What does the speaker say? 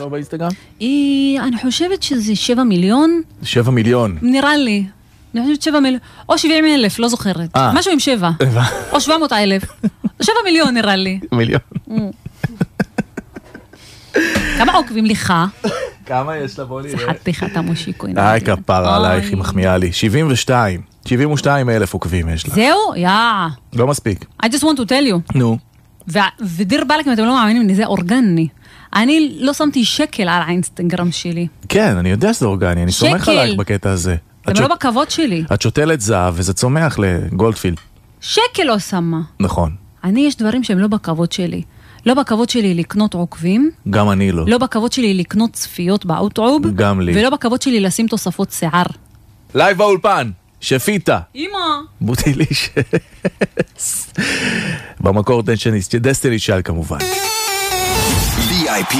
פולו באינסטגרם? אני חושבת שזה 7 מיליון. 7 מיליון. נראה לי. אני חושבת 7 מיליון. או 70,000, לא זוכרת. משהו עם 7. או 700,000. 7 מיליון נראה לי. מיליון. כמה עוקבים לך? כמה יש לה? בוא נראה. זה חתיכת המושיקו. כפרה עלייך, היא מחמיאה לי. 72,000 עוקבים יש לה. זהו? לא מספיק. I just want to tell you. נו. ודיר בלק, אם אתם לא מאמינים לי, זה אורגני. אני לא שמתי שקל על האינסטגרם שלי. כן, אני יודע שזה אורגני, אני סומך עלייך בקטע הזה. זה לא בכבוד שלי. את שותלת זהב וזה צומח לגולדפילד. שקל לא שמה. נכון. יש דברים שהם לא בכבוד שלי. לא בכבוד שלי לקנות עוקבים. גם אני לא. לא בכבוד שלי לקנות צפיות באוטרוב. גם לי. ולא בכבוד שלי לשים תוספות שיער. לייב באולפן, שפיטה. אמא. בוטיליש. במקור דסטיני שעל כמובן. VIP